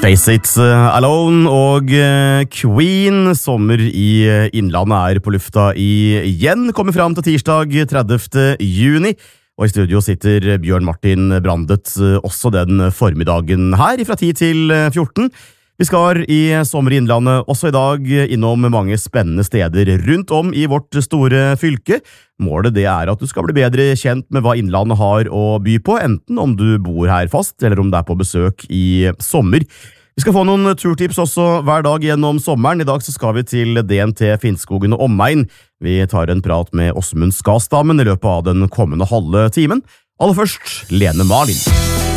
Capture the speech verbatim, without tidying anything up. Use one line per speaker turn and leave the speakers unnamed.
Face It Alone og Queen, sommer i Innlandet er på lufta igjen, kommer fram til tirsdag tredivte juni, og i studio sitter Bjørn Martin Brandet også den formiddagen her, fra ti til fjorten. Vi skal i sommer i Innlandet også i dag innom mange spennende steder rundt om i vårt store fylke. Målet det er at du skal bli bedre kjent med hva Innlandet har å by på, enten om du bor her fast, eller om du er på besøk i sommer. Vi skal få noen turtips også hver dag gjennom sommeren. I dag så skal vi til D N T Finnskogen og omegn. Vi tar en prat med Åsmund Skasdamen i løpet av den kommende halve timen. Aller først, Lene Marlin.